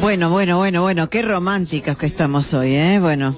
Bueno, qué románticas que estamos hoy, ¿eh? Bueno.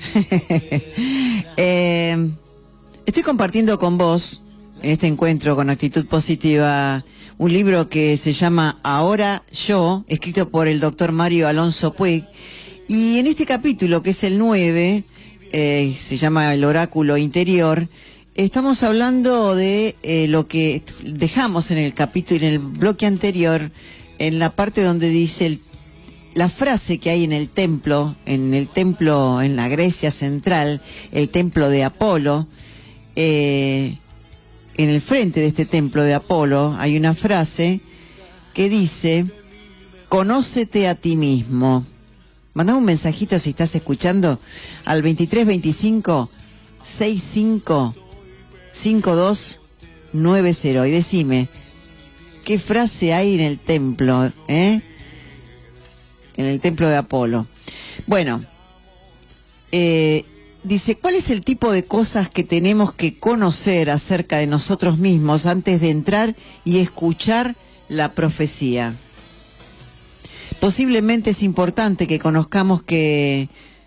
Estoy compartiendo con vos, en este encuentro con actitud positiva, un libro que se llama Ahora Yo, escrito por el doctor Mario Alonso Puig, y en este capítulo, que es el 9, se llama El Oráculo Interior, estamos hablando de lo que dejamos en el capítulo, en el bloque anterior, en la parte donde dice la frase que hay en el templo, en la Grecia central, el templo de Apolo. En el frente de este templo de Apolo hay una frase que dice: conócete a ti mismo. Mandá un mensajito si estás escuchando al 2325 65 5290 y decime qué frase hay en el templo, en el templo de Apolo. Bueno, dice, ¿cuál es el tipo de cosas que tenemos que conocer acerca de nosotros mismos antes de entrar y escuchar la profecía? Posiblemente es importante que conozcamos que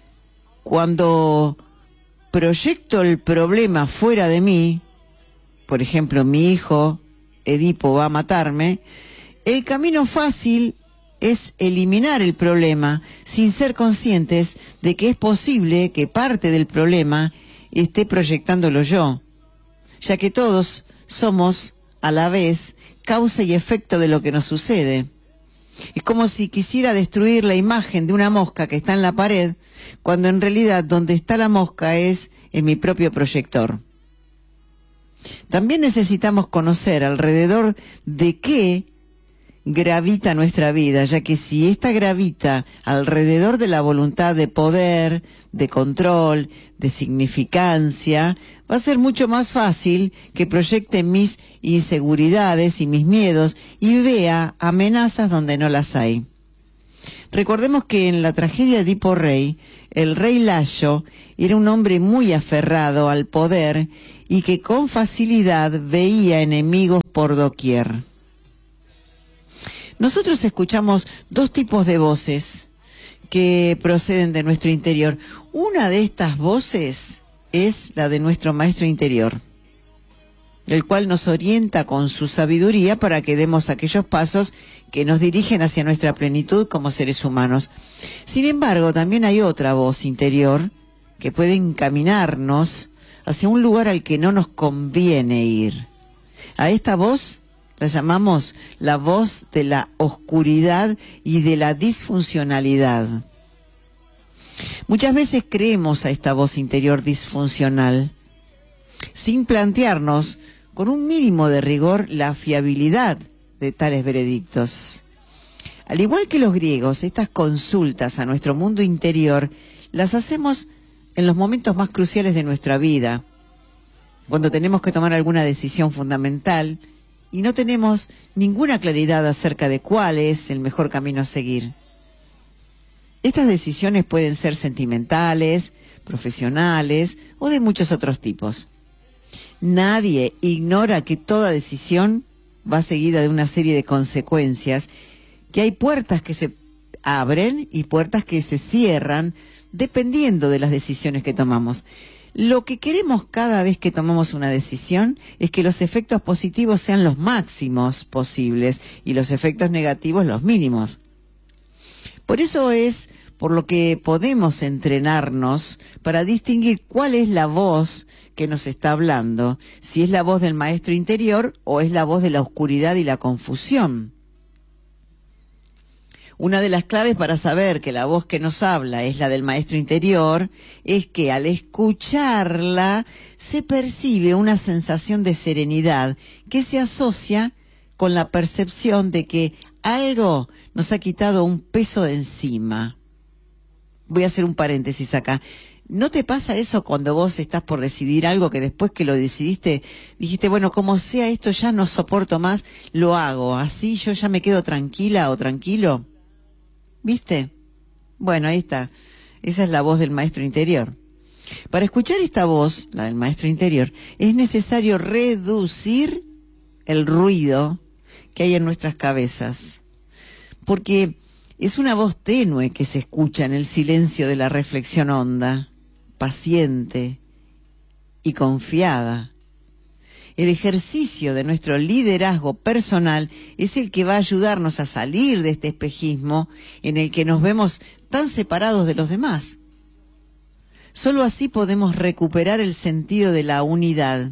cuando proyecto el problema fuera de mí, por ejemplo, mi hijo Edipo va a matarme, el camino fácil es eliminar el problema sin ser conscientes de que es posible que parte del problema esté proyectándolo yo, ya que todos somos a la vez causa y efecto de lo que nos sucede. Es como si quisiera destruir la imagen de una mosca que está en la pared, cuando en realidad donde está la mosca es en mi propio proyector. También necesitamos conocer alrededor de qué gravita nuestra vida, ya que si esta gravita alrededor de la voluntad de poder, de control, de significancia, va a ser mucho más fácil que proyecte mis inseguridades y mis miedos y vea amenazas donde no las hay. Recordemos que en la tragedia de Edipo Rey, el rey Layo era un hombre muy aferrado al poder y que con facilidad veía enemigos por doquier. Nosotros escuchamos dos tipos de voces que proceden de nuestro interior. Una de estas voces es la de nuestro maestro interior, el cual nos orienta con su sabiduría para que demos aquellos pasos que nos dirigen hacia nuestra plenitud como seres humanos. Sin embargo, también hay otra voz interior que puede encaminarnos hacia un lugar al que no nos conviene ir. A esta voz la llamamos la voz de la oscuridad y de la disfuncionalidad. Muchas veces creemos a esta voz interior disfuncional, sin plantearnos con un mínimo de rigor la fiabilidad de tales veredictos. Al igual que los griegos, estas consultas a nuestro mundo interior las hacemos en los momentos más cruciales de nuestra vida, cuando tenemos que tomar alguna decisión fundamental y no tenemos ninguna claridad acerca de cuál es el mejor camino a seguir. Estas decisiones pueden ser sentimentales, profesionales o de muchos otros tipos. Nadie ignora que toda decisión va seguida de una serie de consecuencias, que hay puertas que se abren y puertas que se cierran dependiendo de las decisiones que tomamos. Lo que queremos cada vez que tomamos una decisión es que los efectos positivos sean los máximos posibles y los efectos negativos los mínimos. Por eso es por lo que podemos entrenarnos para distinguir cuál es la voz que nos está hablando, si es la voz del maestro interior o es la voz de la oscuridad y la confusión. Una de las claves para saber que la voz que nos habla es la del maestro interior es que al escucharla se percibe una sensación de serenidad que se asocia con la percepción de que algo nos ha quitado un peso de encima. Voy a hacer un paréntesis acá. ¿No te pasa eso cuando vos estás por decidir algo que después que lo decidiste, dijiste, bueno, como sea esto ya no soporto más, lo hago, así yo ya me quedo tranquila o tranquilo? ¿Viste? Bueno, ahí está. Esa es la voz del maestro interior. Para escuchar esta voz, la del maestro interior, es necesario reducir el ruido que hay en nuestras cabezas. Porque Es una voz tenue que se escucha en el silencio de la reflexión honda, paciente y confiada. El ejercicio de nuestro liderazgo personal es el que va a ayudarnos a salir de este espejismo en el que nos vemos tan separados de los demás. Solo así podemos recuperar el sentido de la unidad,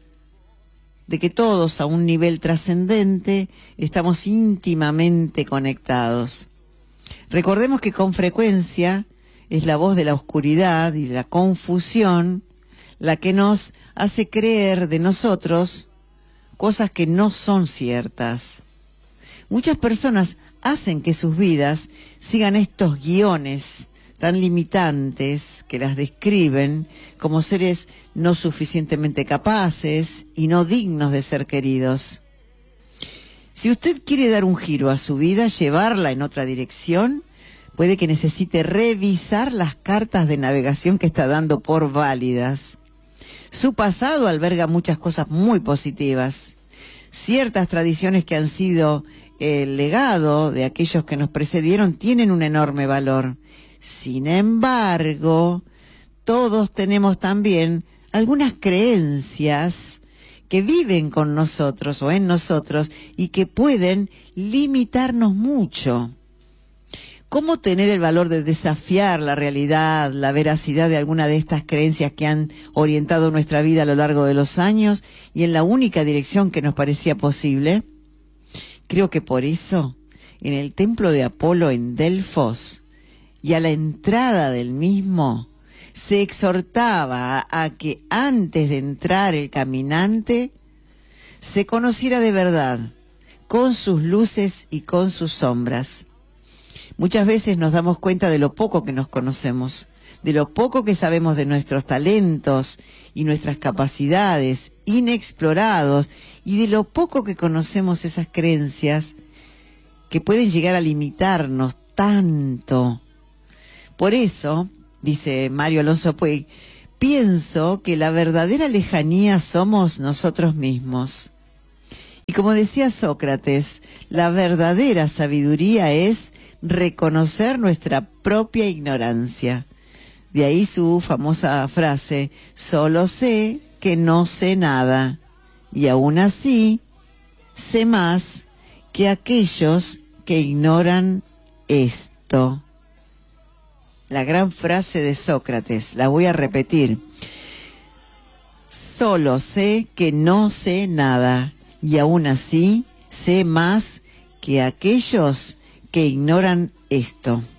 de que todos a un nivel trascendente estamos íntimamente conectados. Recordemos que con frecuencia es la voz de la oscuridad y de la confusión la que nos hace creer de nosotros cosas que no son ciertas. Muchas personas hacen que sus vidas sigan estos guiones tan limitantes que las describen como seres no suficientemente capaces y no dignos de ser queridos. Si usted quiere dar un giro a su vida, llevarla en otra dirección, puede que necesite revisar las cartas de navegación que está dando por válidas. Su pasado alberga muchas cosas muy positivas. Ciertas tradiciones que han sido el legado de aquellos que nos precedieron tienen un enorme valor. Sin embargo, todos tenemos también algunas creencias que viven con nosotros o en nosotros y que pueden limitarnos mucho. ¿Cómo tener el valor de desafiar la realidad, la veracidad de alguna de estas creencias que han orientado nuestra vida a lo largo de los años y en la única dirección que nos parecía posible? Creo que por eso, en el templo de Apolo en Delfos y a la entrada del mismo, se exhortaba a que antes de entrar el caminante se conociera de verdad, con sus luces y con sus sombras. Muchas veces nos damos cuenta de lo poco que nos conocemos, de lo poco que sabemos de nuestros talentos y nuestras capacidades inexplorados y de lo poco que conocemos esas creencias que pueden llegar a limitarnos tanto. Por eso, dice Mario Alonso Puig, pienso que la verdadera lejanía somos nosotros mismos. Y como decía Sócrates, la verdadera sabiduría es reconocer nuestra propia ignorancia. De ahí su famosa frase, solo sé que no sé nada, y aún así sé más que aquellos que ignoran esto. La gran frase de Sócrates, la voy a repetir. Solo sé que no sé nada, y aún así sé más que aquellos que ignoran esto.